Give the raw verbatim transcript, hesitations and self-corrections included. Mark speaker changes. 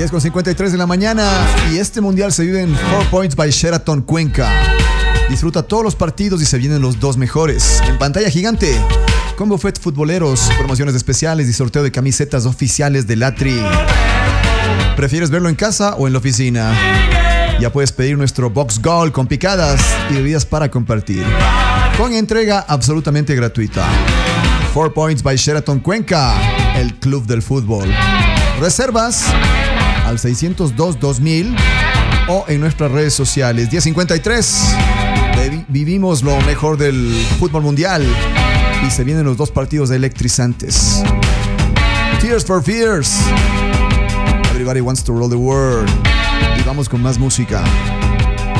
Speaker 1: diez con cincuenta y tres de la mañana y este mundial se vive en Four Points by Sheraton Cuenca. Disfruta todos los partidos y se vienen los dos mejores. En pantalla gigante, con buffet futboleros, promociones especiales y sorteo de camisetas oficiales de Latri. ¿Prefieres verlo en casa o en la oficina? Ya puedes pedir nuestro Box Gold con picadas y bebidas para compartir, con entrega absolutamente gratuita. Four Points by Sheraton Cuenca, el club del fútbol. Reservas al seiscientos dos dos mil o en nuestras redes sociales. diez cincuenta y tres. Vivimos lo mejor del fútbol mundial y se vienen los dos partidos electrizantes. Tears for Fears. Everybody wants to roll the world. Y vamos con más música.